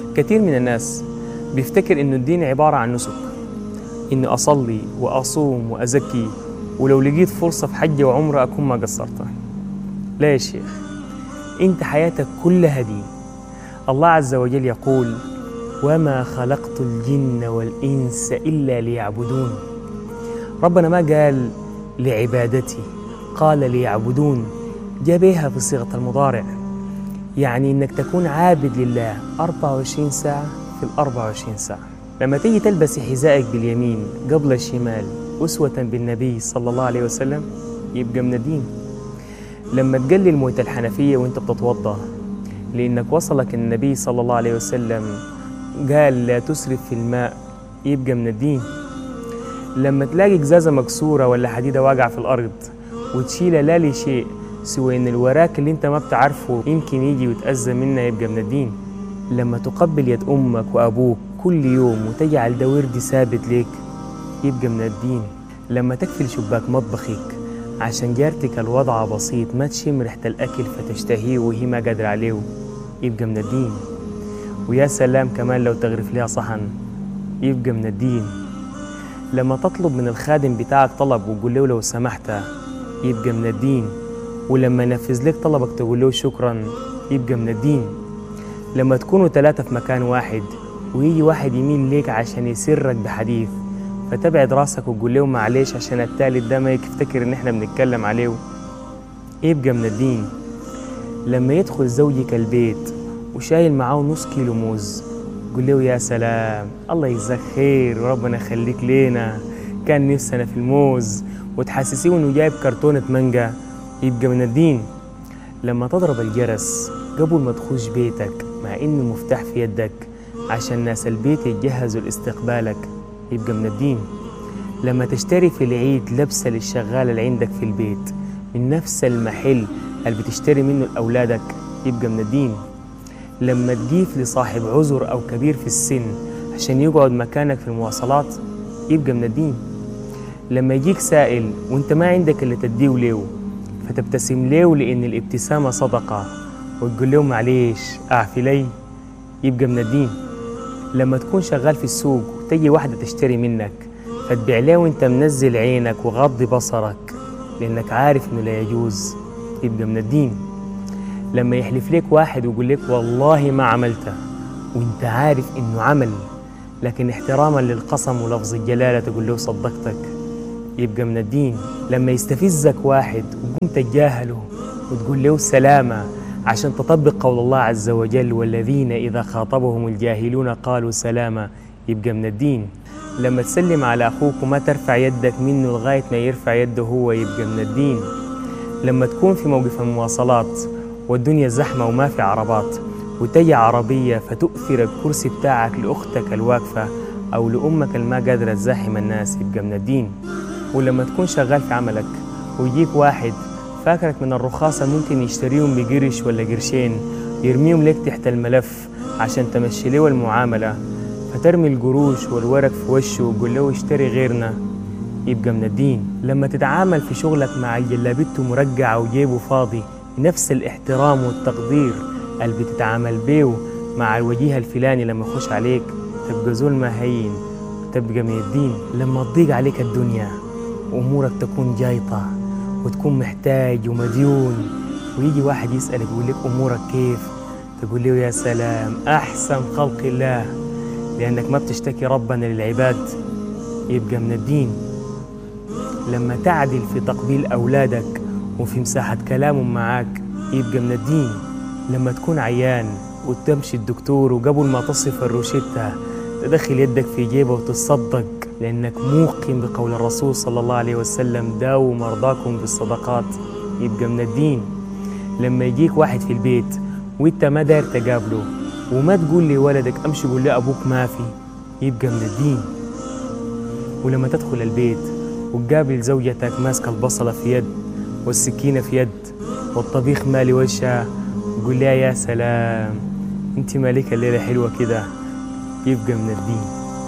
كثير من الناس بيفتكر إنه الدين عبارة عن نسك، إني أصلي وأصوم وأزكي ولو لقيت فرصة في حجة وعمرة أكون ما قصرتها. لا يا شيخ، أنت حياتك كلها دين. الله عز وجل يقول: وما خلقت الجن والإنس إلا ليعبدون. ربنا ما قال لعبادتي، قال ليعبدون، جابها في صيغة المضارع، يعني إنك تكون عابد لله 24 ساعة في 24 ساعة. لما تيجي تلبس حذائك باليمين قبل الشمال أسوة بالنبي صلى الله عليه وسلم يبقى من الدين. لما تقلل موية الحنفية وانت بتتوضأ لأنك وصلك النبي صلى الله عليه وسلم قال لا تسرف في الماء يبقى من الدين. لما تلاقي قزازة مكسورة ولا حديدة واقعة في الأرض وتشيلها لا لشيء سوى إن الوراك اللي انت ما بتعرفه يمكن يجي ويتأذى منها يبقى من الدين. لما تقبل يد أمك وأبوك كل يوم وتجعل ده ورد ثابت ليك يبقى من الدين. لما تقفل شباك مطبخك عشان جارتك الوضع بسيط ما تشم ريحة الأكل فتشتهيه وهي ما قادرة عليه يبقى من الدين. ويا سلام كمان لو تغرف لها صحن يبقى من الدين. لما تطلب من الخادم بتاعك طلب وتقول له لو سمحت يبقى من الدين. ولما ينفذ لك طلبك تقول له شكرا يبقى من الدين. لما تكونوا 3 في مكان واحد ويجي واحد يميل ليك عشان يسرك بحديث فتبعد راسك وتقول له معلش عشان التالت ده ما يفتكر ان احنا بنتكلم عليه يبقى من الدين. لما يدخل زوجك البيت وشايل معاه نص كيلو موز قول له يا سلام الله يجزاك خير وربنا يخليك لينا، كان نفسنا في الموز، وتحسسيه انه جايب كرتونة مانجا يبقى من الدين. لما تضرب الجرس قبل ما تخش بيتك مع ان المفتاح في يدك عشان ناس البيت يتجهزوا لاستقبالك يبقى من الدين. لما تشتري في العيد لبسة للشغال اللي عندك في البيت من نفس المحل اللي بتشتري منه لأولادك يبقى من الدين. لما تجيف لصاحب عذر أو كبير في السن عشان يقعد مكانك في المواصلات يبقى من الدين. لما يجيك سائل وانت ما عندك اللي تديه له فتبتسم له لأن الابتسامة صدقة وتقول له معليش أعفي لي يبقى من الدين. لما تكون شغال في السوق وتجي واحدة تشتري منك فتبيع له وانت منزل عينك وغض بصرك لأنك عارف إنه لا يجوز يبقى من الدين. لما يحلف لك واحد ويقول لك والله ما عملته وانت عارف إنه عمل لكن احتراما للقسم ولفظ الجلالة تقول له صدقتك يبقى من الدين. لما يستفزك واحد وقوم تتجاهله وتقول له سلامة عشان تطبق قول الله عز وجل والذين إذا خاطبهم الجاهلون قالوا سلاما يبقى من الدين. لما تسلم على أخوك وما ترفع يدك منه لغاية ما يرفع يده هو يبقى من الدين. لما تكون في موقف المواصلات والدنيا زحمة وما في عربات وتجي عربية فتؤثر الكرسي بتاعك لأختك الواقفة أو لأمك الما قادرة تزاحم الناس يبقى من الدين. ولما تكون شغال في عملك ويجيك واحد فاكرك من الرخاصة ممكن يشتريهم بقرش ولا قرشين يرميهم لك تحت الملف عشان تمشي له المعاملة فترمي القروش والورق في وشه وتقول له اشتري غيرنا يبقى من الدين. لما تتعامل في شغلك مع جلابته مرقعة وجيبه فاضي نفس الاحترام والتقدير اللي بتتعامل بيه مع الوجيه الفلاني لما يخش عليك تبقى زول ما هين وتبقى من الدين. لما تضيق عليك الدنيا وأمورك تكون جايطة وتكون محتاج ومديون ويجي واحد يسألك يقول لك أمورك كيف تقول له يا سلام أحسن خلق الله لأنك ما بتشتكي ربنا للعباد يبقى من الدين. لما تعدل في تقبيل أولادك وفي مساحة كلامهم معاك يبقى من الدين. لما تكون عيان وتمشي الدكتور وقبل ما تصف الروشتة تدخل يدك في جيبه وتصدق لأنك موقن بقول الرسول صلى الله عليه وسلم داووا مرضاكم بالصدقات يبقى من الدين. لما يجيك واحد في البيت وانت ما داير تقابله وما تقول لي ولدك امشي قول لي ابوك ما في يبقى من الدين. ولما تدخل البيت وتقابل زوجتك ماسكه البصله في يد والسكينه في يد والطبيخ مالي وجهها قول لها يا سلام انت مالك الليله حلوه كده يبقى من الدين.